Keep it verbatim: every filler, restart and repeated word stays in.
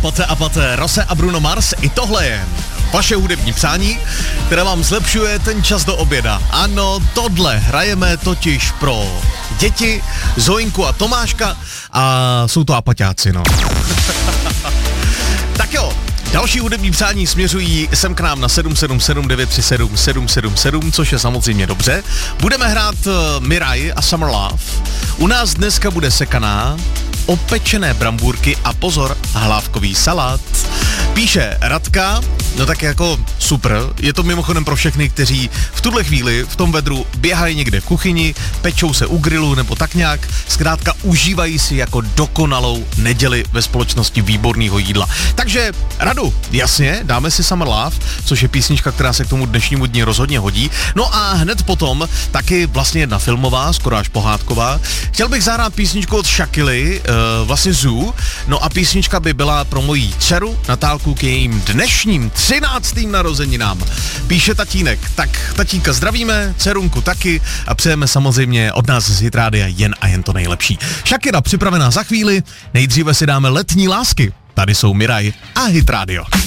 Poté a poté, Rose a Bruno Mars, i tohle je vaše hudební přání, které vám zlepšuje ten čas do oběda. Ano, tohle hrajeme totiž pro děti, Zoinku a Tomáška a jsou to apaťáci, no. Tak jo, další hudební přání směřují sem k nám na sedm sedm sedm devět tři sedm sedm sedm sedm, což je samozřejmě dobře. Budeme hrát uh, Mirai a Summer Love. U nás dneska bude sekaná, opečené brambůrky a pozor, hlávkový salát. Píše Radka, no tak jako super, je to mimochodem pro všechny, kteří v tuhle chvíli v tom vedru běhají někde v kuchyni, pečou se u grilu nebo tak nějak, zkrátka užívají si jako dokonalou neděli ve společnosti výborného jídla. Takže Radu, jasně, dáme si Summer Love, což je písnička, která se k tomu dnešnímu dni rozhodně hodí. No a hned potom taky vlastně jedna filmová, skoro až pohádková. Chtěl bych zahrát písničku od Shakily, uh, vlastně Zoo, no a písnička by byla pro moji dceru Natálku k jejím dnešním třináctým narozeninám. Píše tatínek, tak tatínka zdravíme, dcerunku taky a přejeme samozřejmě od nás z Hitrádia jen a jen to nejlepší. Shakira připravená za chvíli, nejdříve si dáme Letní lásky. Tady jsou Mirai a Hit Radio.